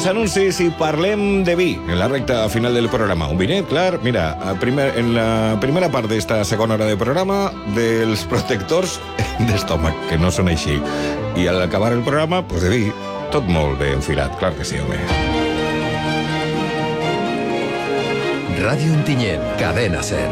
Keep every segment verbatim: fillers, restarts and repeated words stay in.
abans anuncis i parlem de vi en la recta final del programa. Un vinet, clar, mira, a primer, en la primera part d'esta segona hora de programa dels protectors d'estómac, que no són així. I al acabar el programa, pues de vi, tot molt ben enfilat, clar que sí, home. Radio Ontinyent, Cadena Ser.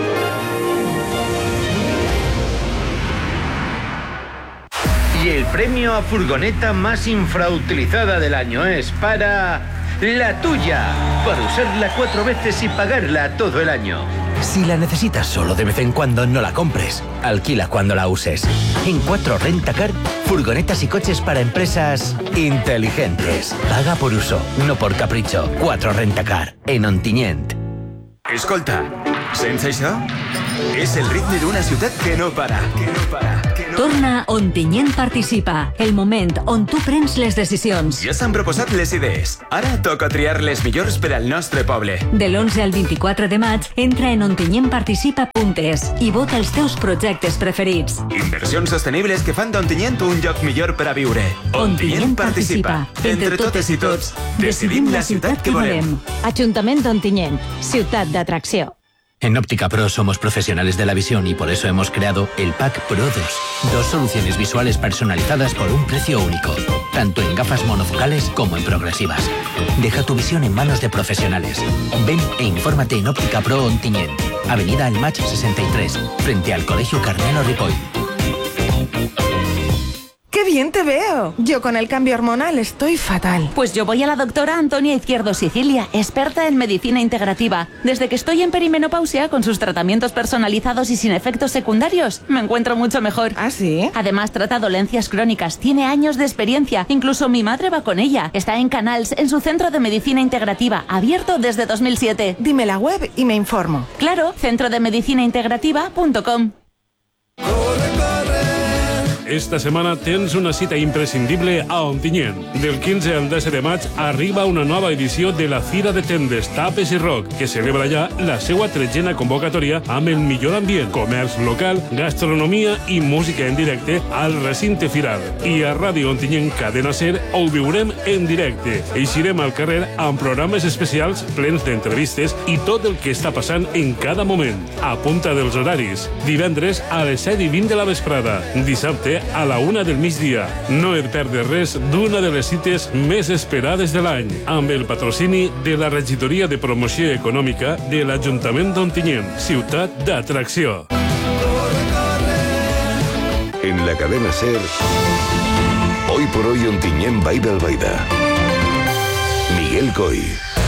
Y el premio a furgoneta más infrautilizada del año es para la tuya, para usarla cuatro veces y pagarla todo el año. Si la necesitas solo de vez en cuando, no la compres. Alquila cuando la uses. En cuatro Rentacar, furgonetas y coches para empresas inteligentes. Paga por uso, no por capricho. cuatro Rentacar, en Ontinyent. Escolta, sents això? És el ritme d'una ciutat que no para, que no para, que no... Torna Ontinyent Participa, el moment on tu prens les decisions. Ja s'han proposat les idees. Ara toca triar les millors per al nostre poble. De l'onze al vint-i-quatre de maig, entra en ontinyent participa punt es i vota els teus projectes preferits. Inversions sostenibles que fan d'Ontinyent un lloc millor per a viure. Ontinyent Participa. Entre totes i tots, decidim la ciutat que volem. Ajuntament d'Ontinyent, ciutat d'atracció. En Óptica Pro somos profesionales de la visión y por eso hemos creado el Pack Pro dos. Dos soluciones visuales personalizadas por un precio único, tanto en gafas monofocales como en progresivas. Deja tu visión en manos de profesionales. Ven e infórmate en Óptica Pro Ontinyent, Avenida El Mach sesenta y tres, frente al Colegio Carmelo Ripoll. ¡Qué bien te veo! Yo con el cambio hormonal estoy fatal. Pues yo voy a la doctora Antonia Izquierdo Sicilia, experta en medicina integrativa. Desde que estoy en perimenopausia, con sus tratamientos personalizados y sin efectos secundarios, me encuentro mucho mejor. ¿Ah, sí? Además, trata dolencias crónicas, tiene años de experiencia. Incluso mi madre va con ella. Está en Canals, en su centro de medicina integrativa, abierto desde dos mil siete. Dime la web y me informo. Claro, centro de medicina integrativa punto com. Esta setmana tens una cita imprescindible a Ontinyent. Del quinze al disset de maig arriba una nova edició de la Fira de Tendes, Tapes i Rock, que celebra ja la seva tretzena convocatòria amb el millor ambient, comerç local, gastronomia i música en directe al recinte firal. I a Ràdio Ontinyent Cadena Ser ho viurem en directe. Eixirem al carrer amb programes especials plens d'entrevistes i tot el que està passant en cada moment. Apunta dels horaris. Divendres a les set i vint de la vesprada. Dissabte a la una del migdia. No et perdes res d'una de les cites més esperades de l'any, amb el patrocini de la Regidoria de Promoció Econòmica de l'Ajuntament d'Ontinyent, ciutat d'atracció. En la cadena Ser, hoy por hoy Ontinyent Baida al Baida. Miguel Coy.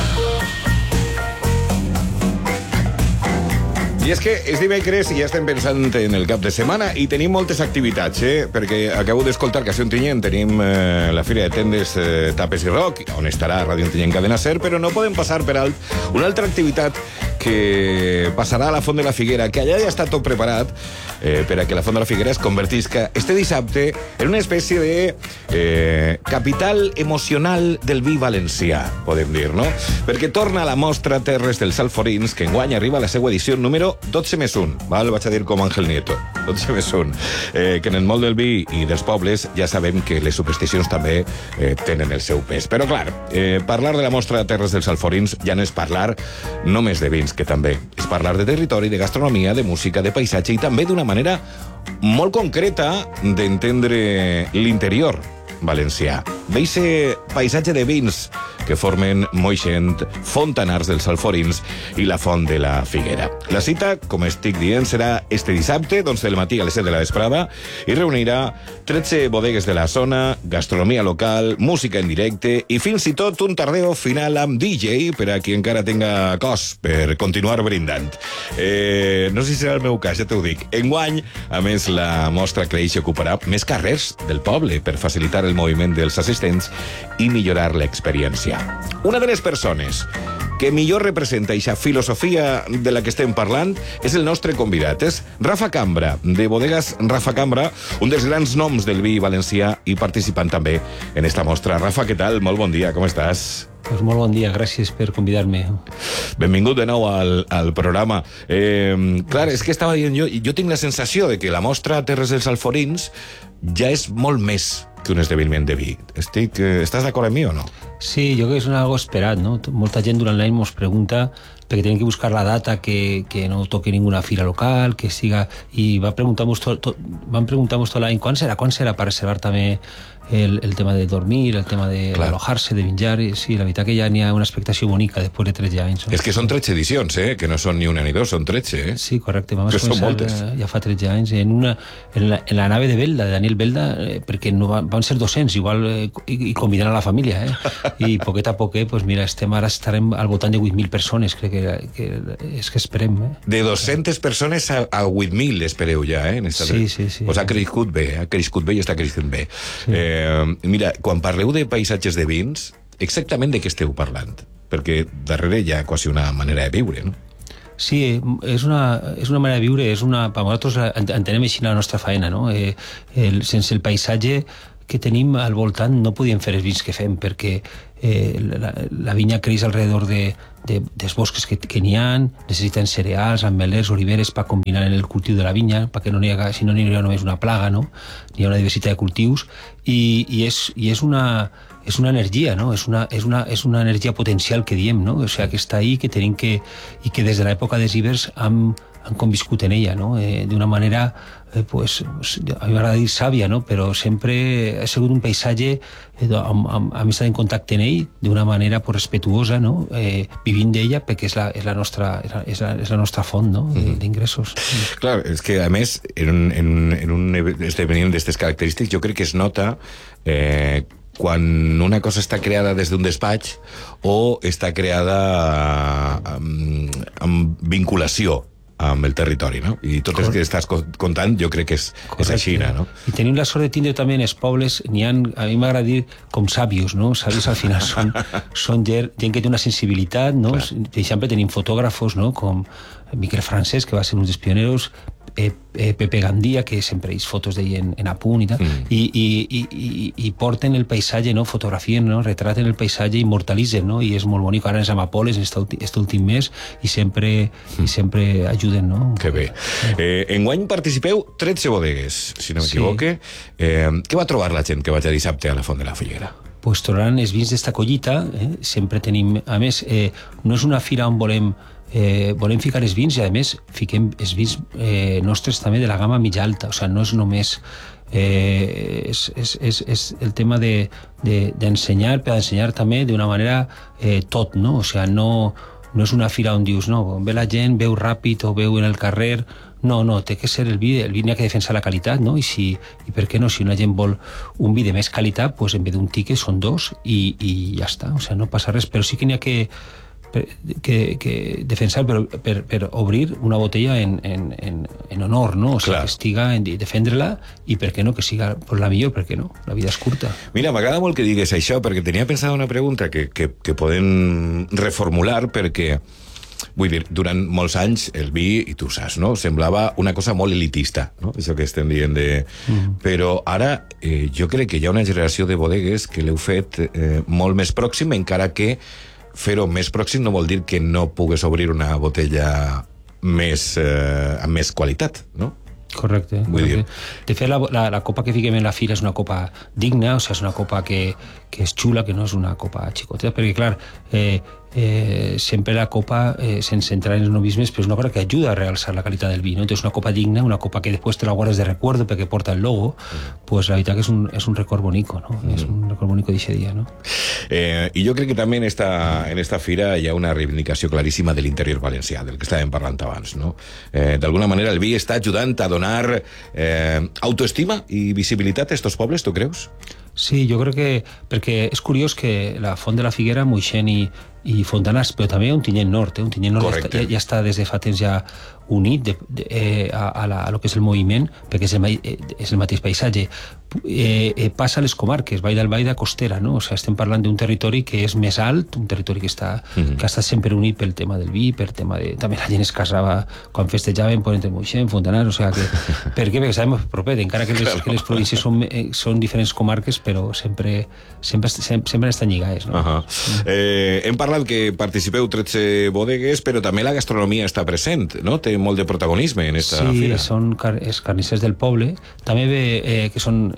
I és que és dimecres i ja estem pensant en el cap de setmana i tenim moltes activitats, eh? Perquè acabo d'escoltar que a Ontinyent tenim eh, la Fira de Tendes eh, Tapes i Rock, on estarà Ràdio Ontinyent Cadena Ser, però no podem passar per alt una altra activitat que passarà a la Font de la Figuera, que allà ja està tot preparat eh, per a que la Font de la Figuera es convertisca este dissabte en una espècie de eh, capital emocional del vi valencià, podem dir, no? Perquè torna a la mostra Terres dels Alforins, que enguany arriba a la seva edició número dotze més un, val? Vaig a dir com Ángel Nieto, dotze més un, eh, que en el món del vi i dels pobles ja sabem que les supersticions també eh, tenen el seu pes. Però clar, eh, parlar de la mostra Terres dels Alforins ja no és parlar només de vins, que també és parlar de territori, de gastronomia, de música, de paisatge i també d'una manera molt concreta d'entendre l'interior valencià. D'eixe paisatge de vins que formen Moixent, Fontanars dels Alforins i la Font de la Figuera. La cita, com estic dient, serà este dissabte, d'onze del matí a les set de la vesprada, i reunirà tretze bodegues de la zona, gastronomia local, música en directe i fins i tot un tardeo final amb D J per a qui encara tenga cos per continuar brindant. Eh, no sé si serà el meu cas, ja t'ho dic. Enguany, a més, la mostra creix i ocuparà més carrers del poble per facilitar el moviment dels assistents i millorar l'experiència. Una de les persones que millor representa aquesta filosofia de la que estem parlant és el nostre convidat. És Rafa Cambra, de Bodegas Rafa Cambra, un dels grans noms del vi valencià i participant també en esta mostra. Rafa, què tal? Molt bon dia, com estàs? Pues molt bon dia, gràcies per convidar-me. Benvingut de nou al, al programa. Eh, clar, és que estava dient jo, jo tinc la sensació de que la mostra Terres dels Alforins ja és molt més que un esdeveniment de vi. Estic, eh, estàs d'acord amb mi o no? Sí, jo crec que és algo esperat, no? Molta gent durant l'any ens pregunta perquè tenen que buscar la data que, que no toqui ninguna fira local, que siga... I va preguntar-nos tot, tot, van preguntar-nos tot l'any quan serà, quan serà per reservar també el, el tema de dormir, el tema de alojar-se, de menjar... I sí, la veritat que ja n'hi ha una expectació bonica després de tretze anys. No? És que són tretze edicions, eh? Que no són ni una ni dos, són tretze, eh? Sí, correcte. Vam començar ja fa tretze anys en, una, en, la, en la nave de Belda, de Daniel Belda, eh, perquè no van, van ser dos-cents, igual, eh, i, i convidant a la família, eh? I poquet a poquet, pues mira, estem ara estarem al voltant de vuit mil persones, crec que, que és que esperem, eh? De dos-centes persones a, a vuit mil espereu ja, eh? En esta sí, sí, sí. Pues ha crescut bé, ha crescut bé i està creixent bé. Sí. Eh, mira, quan parleu de paisatges de vins, exactament de què esteu parlant? Perquè darrere hi ha quasi una manera de viure, no? Sí, és una, és una manera de viure, és una, per nosaltres entenem així la nostra faena, no? Eh, el, sense el paisatge que tenim al voltant no podíem fer els vins que fem, perquè eh, la, la vinya creix alrededor de, de, dels bosques que, que n'hi ha, necessiten cereals, ametllers, oliveres per combinar en el cultiu de la vinya, perquè no n'hi ha, si no n'hi ha només una plaga, no? N'hi ha una diversitat de cultius i, i, és, i és una és una energia, no? És una, és una, és una energia potencial que diem, no? O sigui, que està ahí, que tenim que... i que des de l'època dels ibers hem, hem conviscut en ella, no? Eh, d'una manera, eh, pues, a mi m'agrada dir sàvia, no? Però sempre ha sigut un paisatge eh, amb, amb, amb estat en contacte en ell d'una manera pues, respetuosa, no? Eh, vivint d'ella, perquè és la, és la, nostra, és la, és la nostra font, no? Mm. D'ingressos. Clar, és que a més, en un, en, en un esdeveniment d'aquestes característiques, jo crec que es nota eh, quan una cosa està creada des d'un despatx o està creada amb, amb vinculació amb el territori, no? I tot el que estàs contant jo crec que és, és així, no? I tenim la sort de tindre també en els pobles, n'hi ha, a mi m'agrada dir, com sàvios, no? Sàvios al final són, són gent que té una sensibilitat, no? Clar. Per exemple, tenim fotògrafos, no? Com Miquel Francesc, que va ser un dels pioneros, eh, eh, Pepe Gandia, que sempre és fotos d'ell en, en apunt i tal, mm. i, i, i, i, i porten el paisatge, no? Fotografien, no? Retraten el paisatge i immortalitzen, no? I és molt bonic. Ara ens amapoles aquest últim mes i sempre, mm. i sempre ajuden, no? Que bé. Eh, enguany participeu tretze bodegues, si no m'equivoque. Sí. Eh, què va trobar la gent que vaig a dissabte a la Font de la Figuera? Pues trobaran els vins d'esta collita, eh? Sempre tenim... A més, eh, no és una fira on volem Eh, volem ficar els vins i a més fiquem els vins eh, nostres també de la gamma mitja alta, o sigui, no és només eh, és, és, és, és el tema de, de, d'ensenyar, per ensenyar també d'una manera eh, tot, no? O sigui, no, no és una fira on dius no, ve la gent, veu ràpid o veu en el carrer, no, no, té que ser el vi, el vi n'hi ha que defensar la qualitat, no? I, si, i per què no, si una gent vol un vi de més qualitat, pues en vez d'un tiquet són dos i, i ja està, o sigui, no passa res, però sí que n'hi ha que Que, que defensar per, per, per obrir una botella en, en, en, en honor, no? O sigui, que estiga en defendre-la i per què no, que siga pues, la millor, per què no? La vida és curta. Mira, m'agrada molt que digues això, perquè tenia pensada una pregunta que, que, que podem reformular, perquè vull dir, durant molts anys el vi, i tu saps, no? Semblava una cosa molt elitista, no? Això que estem dient de... Mm. Però ara eh, jo crec que hi ha una generació de bodegues que l'heu fet eh, molt més pròxim, encara que fer-ho més pròxim no vol dir que no pugues obrir una botella més, eh, amb més qualitat, no? Correcte. Vull correcte. dir... De fet, la, la, la copa que fiquem en la fira és una copa digna, o sigui, és una copa que, que és xula, que no és una copa xicoteta, perquè, clar, eh, eh, sempre la copa, eh, sense entrar en els novismes, però és una cosa que ajuda a realçar la qualitat del vi, no? Entonces, una copa digna, una copa que després te la guardes de recuerdo perquè porta el logo, mm. pues la veritat que és un, és un record bonico, no? Mm. És un record bonico d'aquest dia, no? Eh, I jo crec que també en esta, en esta fira hi ha una reivindicació claríssima de l'interior valencià, del que estàvem parlant abans, no? Eh, D'alguna manera el vi està ajudant a donar eh, autoestima i visibilitat a estos pobles, tu creus? Sí, jo crec que... Perquè és curiós que la Font de la Figuera, Moixent i, i Fontanars, però també Ontinyent Nord, eh? Ontinyent Nord ja, ja, ja està des de fa temps ja unit de, de, eh, a, a, la, a lo que és el moviment, perquè és el, eh, és el mateix paisatge. Eh, eh, passa a les comarques, Vall d'Albaida, Costera, no? O sigui, estem parlant d'un territori que és més alt, un territori que està, mm-hmm. que està sempre unit pel tema del vi, per tema de... També la gent es casava quan festejaven per entre Moixent, Fontanars, o sigui que... Per què? Perquè sabem propet, encara que les, claro. que les províncies són, eh, són diferents comarques, però sempre, sempre, sempre, sempre estan lligades, no? Uh-huh. mm. eh, hem parlat que participeu tretze bodegues, però també la gastronomia està present, no? Té molt de protagonisme en esta sí, fira. Sí, són car els carnissers del poble, també ve, eh, que són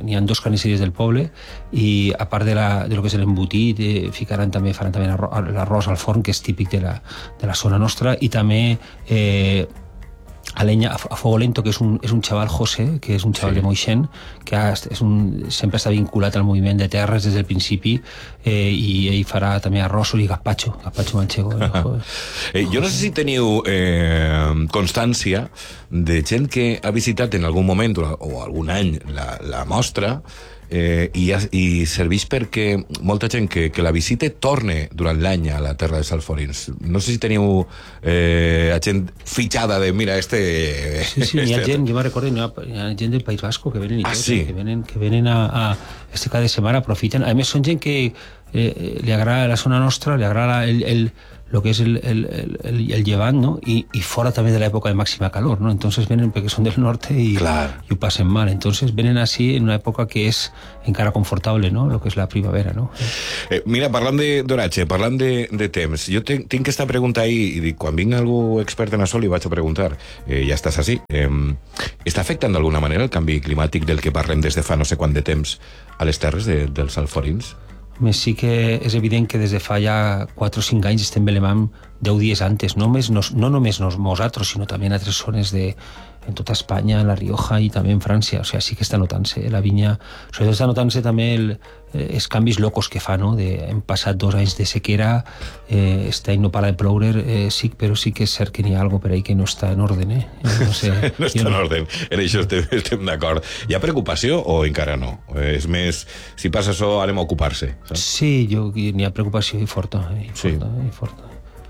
n'hi ha dos carnisseries del poble, i a part de, la, de lo que és l'embotit, eh, ficaran també, faran també l'arròs al forn, que és típic de la, de la zona nostra, i també eh, a leña, a Fuego Lento, que és un, és un xaval, José, que és un xaval sí. de Moixent, que ha, és un, sempre està vinculat al moviment de terres des del principi, eh, i ell farà també arrossos i gazpacho, gazpacho manchego. No? eh, jo no sé si teniu eh, constància de gent que ha visitat en algun moment o algun any la, la mostra, Eh, i, i serveix perquè molta gent que, que la visite torne durant l'any a la terra de Salforins. No sé si teniu eh, gent fitxada de, mira, este... Sí, sí, este... hi ha gent, jo me recordo, hi ha, hi ha gent del País Vasco que venen i ah, tot, sí? que venen, que venen a, a este cada setmana, aprofiten. A més, són gent que eh, li agrada la zona nostra, li agrada el, el lo que és el, el, el, el llevant, no? I, i fora també de l'època de màxima calor, no? Entonces venen perquè són del norte i, i ho passen mal. Entonces venen així en una època que és encara confortable, no? Lo que és la primavera, no? Eh, mira, parlant d'oratge, parlant de, de temps, jo tinc, tinc aquesta pregunta ahí, i dic, quan vinga algú expert en això li vaig a preguntar, eh, ja estàs així, eh, està afectant d'alguna manera el canvi climàtic del que parlem des de fa no sé quant de temps a les terres de, dels Salforins? Sí que és evident que des de fa ja quatre o cinc anys estem velemant deu dies antes, no, més, no, no només nosaltres, sinó també en altres zones de, en tota Espanya, en La Rioja i també en França. O sigui, sí que està notant-se la vinya, sobretot està notant-se també el, els canvis locos que fa, no? De, hem passat dos anys de sequera, eh, este any no para de ploure, eh, sí, però sí que és cert que n'hi ha alguna per ahí que no està en ordre, eh? No, sé, no està en ordre, en això estem, estem d'acord. Hi ha preocupació o encara no? És més, si passa això, anem a ocupar-se. Saps? Sí, jo, n'hi ha preocupació i forta, i forta, sí. i forta.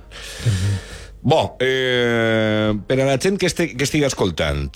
Bo, eh, per a la gent que, este, que estigui escoltant,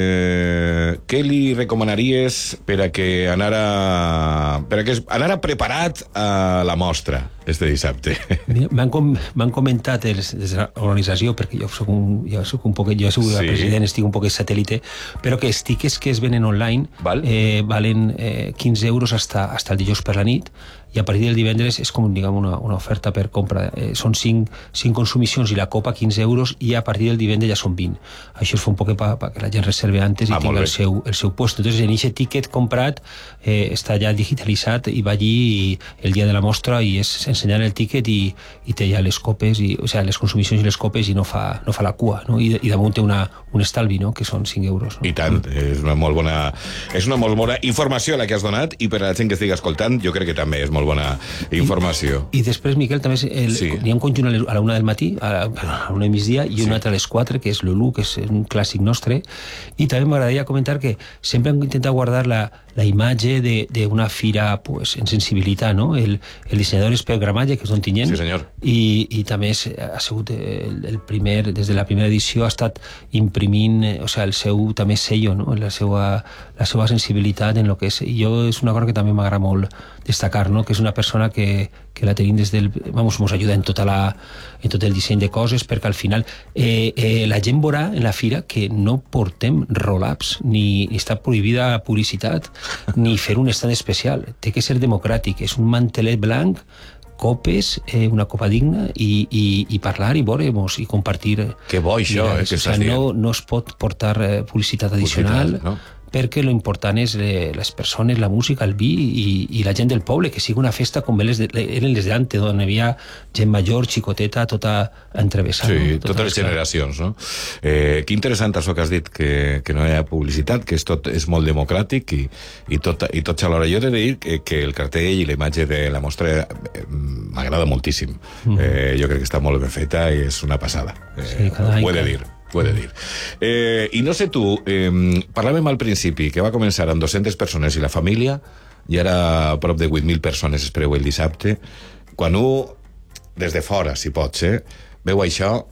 eh, què li recomanaries per a que anara, per a que anara preparat a la mostra este dissabte? M'han com, comentat els, des de l'organització, perquè jo soc un, jo soc un poquet, jo soc sí. el president, estic un poquet satèl·lite, però que els tickets que es venen online Val. eh, valen eh, quinze euros hasta, hasta el dijous per la nit, i a partir del divendres és com diguem, una, una oferta per compra. Eh, són cinc, cinc consumicions i la copa quinze euros, i a partir del divendres ja són vint. Això es fa un poc perquè la gent reserve antes i ah, tingui el seu, el seu puesto. Entonces, en aquest ticket comprat eh, està ja digitalitzat i va allí i el dia de la mostra i és ensenyar el ticket i, i té ja les copes, i, o sigui, les consumicions i les copes i no fa, no fa la cua, no? I, i damunt té una, un estalvi, no? Que són cinc euros. No? I tant, és una molt bona, és una molt bona informació la que has donat, i per a la gent que estigui escoltant jo crec que també és molt bona informació. I, i després, Miquel, també el, sí. hi ha un conjunt a la una del matí, a la, a la una de migdia, i un sí. altre a les quatre, que és l'Ulu, que és un clàssic nostre, i també m'agradaria comentar que sempre hem intentat guardar la, la imatge d'una fira pues, en sensibilitat, no? El, el dissenyador és Pep Gramalle, que és d'Ontinyent, sí, senyor. I, i també és, ha sigut el, el primer, des de la primera edició ha estat imprimint, o sigui, el seu també sello, no? La seva, la seva sensibilitat en lo que és, i jo és una cosa que també m'agrada molt destacar, no? Que és una persona que, que la tenim des del... Vamos, ens ajuda en, tota la, en tot el disseny de coses, perquè al final eh, eh, la gent veurà en la fira que no portem roll-ups, ni, ni està prohibida publicitat, ni fer un stand especial. Té que ser democràtic. És un mantelet blanc, copes, eh, una copa digna, i, i, i parlar i veure-nos i compartir. Que bo això, eh, que estàs dient. No, no es pot portar eh, publicitat addicional, publicitat, no? Perquè lo important és eh, les persones, la música, el vi i, i la gent del poble, que sigui una festa com les de, eren les d'antes, on hi havia gent major, xicoteta, tota entrevessada. Sí, no? Tota totes les generacions, no? Eh, que interessant això que has dit, que, que no hi ha publicitat, que és, tot, és molt democràtic i, i, tot, i tot alhora. Jo he de dir que, que el cartell i la imatge de la mostra eh, m'agrada moltíssim. Mm. Eh, jo crec que està molt ben feta i és una passada. Eh, sí, cada any. Ho he de dir. Ho he de dir. Eh, I no sé tu, eh, parlàvem al principi que va començar amb dues-centes persones i la família, i ara a prop de vuit mil persones espereu el dissabte. Quan un, des de fora, si pot ser, veu això,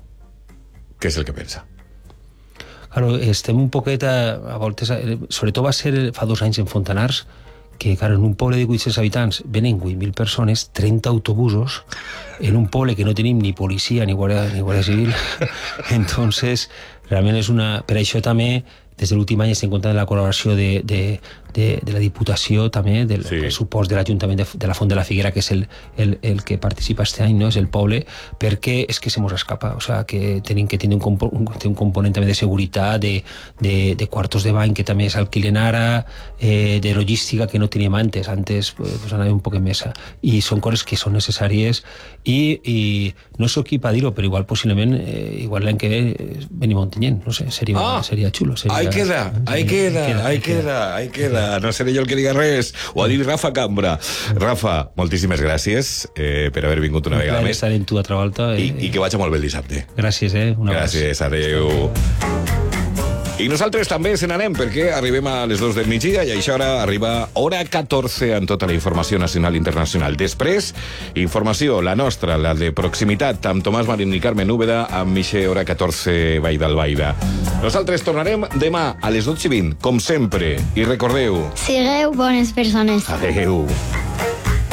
què és el que pensa? Claro, estem un poquet a, a voltes... Sobretot va ser fa dos anys en Fontanars, que, claro, en un poble de vuit-cents habitants venen vuit mil persones, trenta autobusos, en un poble que no tenim ni policia ni guàrdia, ni guàrdia civil. Entonces, realment és una... Per això també, des de l'últim any estem comptant la col·laboració de, de, de, de la Diputació també, del Sí. pressupost de l'Ajuntament de, de la Font de la Figuera, que és el, el, el que participa este any, no? És el poble, perquè és que se mos escapa, o sea, que tenim que tenir un, compo, un, un component també de seguretat, de, de, de quartos de bany que també s'alquilen ara, eh, de logística que no teníem antes, antes pues, anàvem un poc més, i són coses que són necessàries, i, i no sóc qui per dir-ho, però igual possiblement eh, igual l'any que ve eh, venim a Ontinyent, no sé, seria, Ah, seria xulo. Seria, ahí queda, ahí queda, ahí queda, ahí queda. No seré jo el que diga res. Ho ha dit Rafa Cambra. Rafa, moltíssimes gràcies eh, per haver vingut una un vegada plaer més. estar en tu altra volta. I, Eh, I que vagi molt bé el dissabte. gràcies, eh? Una Gràcies, adeu. I nosaltres també se n'anem perquè arribem a les dues del migdia i a això ara arriba hora catorze amb tota la informació nacional i internacional. Després, informació, la nostra, la de proximitat, amb Tomàs Marín i Carmen Úbeda, amb Mixe hora catorze Vall d'Albaida. Nosaltres tornarem demà a les dotze i vint, com sempre. I recordeu... Sigueu bones persones. Adeu.